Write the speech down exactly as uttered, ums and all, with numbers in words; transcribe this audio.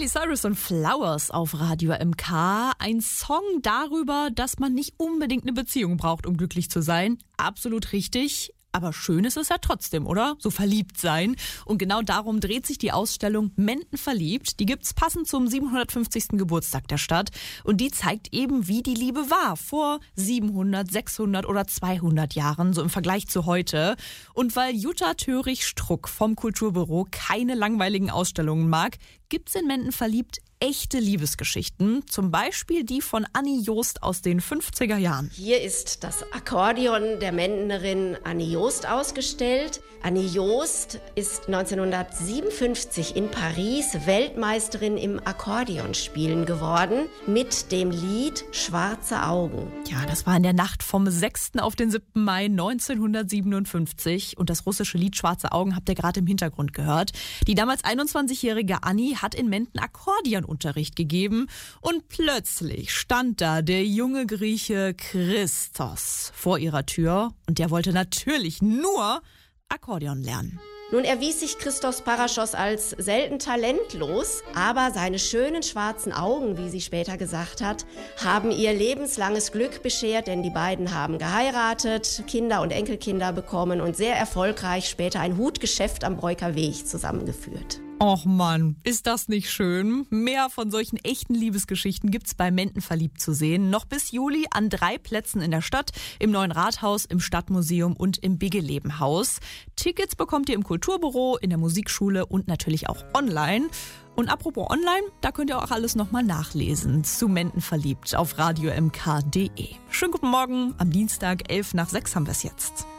Miley Cyrus und Flowers auf Radio M K. Ein Song darüber, dass man nicht unbedingt eine Beziehung braucht, um glücklich zu sein. Absolut richtig. Aber schön ist es ja trotzdem, oder? So verliebt sein. Und genau darum dreht sich die Ausstellung Menden verliebt. Die gibt's passend zum siebenhundertfünfzigsten Geburtstag der Stadt. Und die zeigt eben, wie die Liebe war. Vor siebenhundert, sechshundert oder zweihundert Jahren, so im Vergleich zu heute. Und weil Jutta Törig-Struck vom Kulturbüro keine langweiligen Ausstellungen mag, gibt's in Menden verliebt echte Liebesgeschichten, zum Beispiel die von Annie Joost aus den fünfziger Jahren. Hier ist das Akkordeon der Mendenerin Annie Joost ausgestellt. Annie Joost ist neunzehnhundertsiebenundfünfzig in Paris Weltmeisterin im Akkordeonspielen geworden mit dem Lied Schwarze Augen. Ja, das war in der Nacht vom sechsten auf den siebten Mai neunzehnhundertsiebenundfünfzig und das russische Lied Schwarze Augen habt ihr gerade im Hintergrund gehört. Die damals einundzwanzigjährige Annie hat in Menden Akkordeon Unterricht gegeben und plötzlich stand da der junge Grieche Christos vor ihrer Tür und der wollte natürlich nur Akkordeon lernen. Nun erwies sich Christos Parashos als selten talentlos, aber seine schönen schwarzen Augen, wie sie später gesagt hat, haben ihr lebenslanges Glück beschert, denn die beiden haben geheiratet, Kinder und Enkelkinder bekommen und sehr erfolgreich später ein Hutgeschäft am Breuker Weg zusammengeführt. Och Mann, ist das nicht schön? Mehr von solchen echten Liebesgeschichten gibt's bei Menden verliebt zu sehen. Noch bis Juli an drei Plätzen in der Stadt, im Neuen Rathaus, im Stadtmuseum und im Bigelebenhaus. Tickets bekommt ihr im Kulturbüro, in der Musikschule und natürlich auch online. Und apropos online, da könnt ihr auch alles nochmal nachlesen. Zu Menden verliebt auf radio m k punkt d e. Schönen guten Morgen, am Dienstag, elf nach sechs haben wir es jetzt.